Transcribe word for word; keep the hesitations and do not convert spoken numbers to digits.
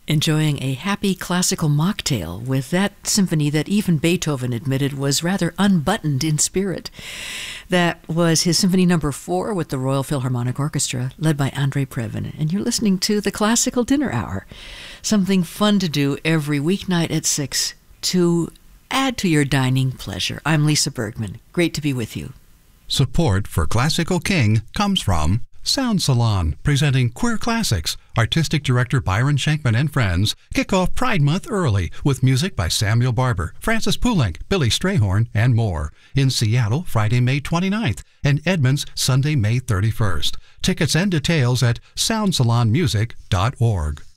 Enjoying a happy classical mocktail with that symphony that even Beethoven admitted was rather unbuttoned in spirit. That was his Symphony Number Four with the Royal Philharmonic Orchestra, led by Andrei Previn. And you're listening to the Classical Dinner Hour, something fun to do every weeknight at six to add to your dining pleasure. I'm Lisa Bergman. Great to be with you. Support for Classical King comes from Sound Salon, presenting Queer Classics. Artistic Director Byron Shankman and friends kick off Pride Month early with music by Samuel Barber, Francis Poulenc, Billy Strayhorn, and more. In Seattle, Friday, May twenty-ninth, and Edmonds, Sunday, May thirty-first. Tickets and details at sound salon music dot org.